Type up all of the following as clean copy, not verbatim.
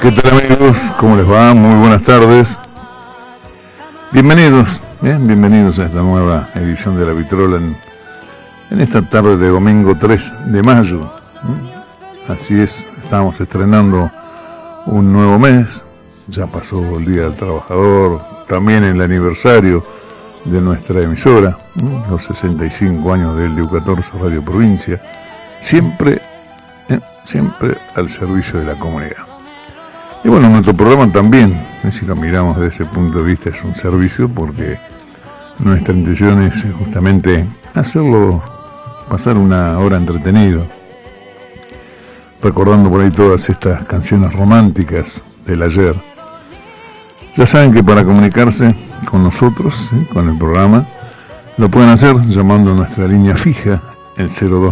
¿Qué tal, amigos? ¿Cómo les va? Muy buenas tardes. Bienvenidos a esta nueva edición de La Vitrola en esta tarde de domingo 3 de mayo. Así es, estamos estrenando un nuevo mes. Ya pasó el Día del Trabajador, también el aniversario de nuestra emisora, los 65 años del LU14 Radio Provincia, siempre al servicio de la comunidad. Y bueno, nuestro programa también, si lo miramos desde ese punto de vista, es un servicio, porque nuestra intención es justamente hacerlo pasar una hora entretenido, recordando por ahí todas estas canciones románticas del ayer. Ya saben que para comunicarse con nosotros, con el programa, lo pueden hacer llamando a nuestra línea fija, el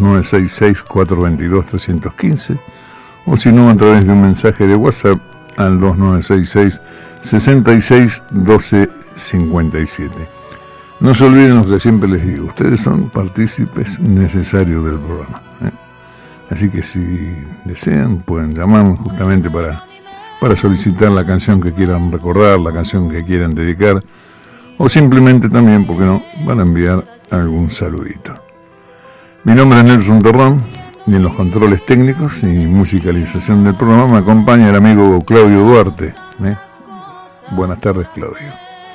02966-422-315, o si no, a través de un mensaje de WhatsApp al 2966-661257. No se olviden lo que siempre les digo, ustedes son partícipes necesarios del programa, Así que si desean, pueden llamarnos justamente para solicitar la canción que quieran recordar, la canción que quieran dedicar, o simplemente también, ¿por qué no?, van a enviar algún saludito. Mi nombre es Nelson Terrón, y en los controles técnicos y musicalización del programa me acompaña el amigo Claudio Duarte. Buenas tardes, Claudio.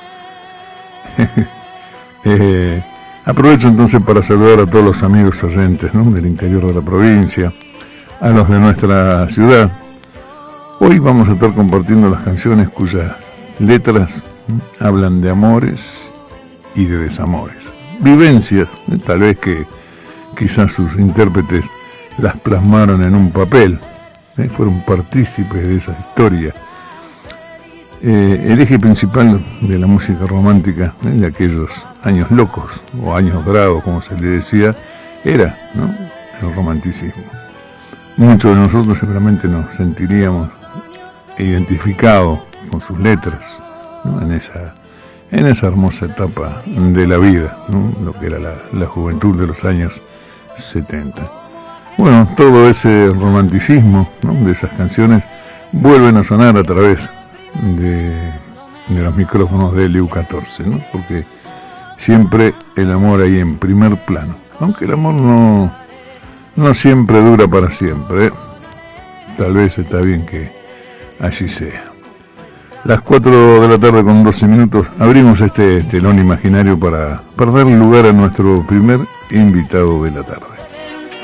Aprovecho entonces para saludar a todos los amigos oyentes, del interior de la provincia, a los de nuestra ciudad. Hoy vamos a estar compartiendo las canciones cuyas letras hablan de amores y de desamores, vivencias, tal vez que quizás sus intérpretes las plasmaron en un papel, fueron partícipes de esas historias. El eje principal de la música romántica, de aquellos años locos o años dorados, como se le decía, era el romanticismo. Muchos de nosotros seguramente nos sentiríamos identificados con sus letras, en esa hermosa etapa de la vida, lo que era la juventud de los años 70. Bueno, todo ese romanticismo, de esas canciones vuelven a sonar a través de los micrófonos de LU14, porque siempre el amor ahí en primer plano, aunque el amor no siempre dura para siempre, tal vez está bien que así sea. Las 4 de la tarde con 12 minutos abrimos este telón imaginario para dar lugar a nuestro primer invitado de la tarde.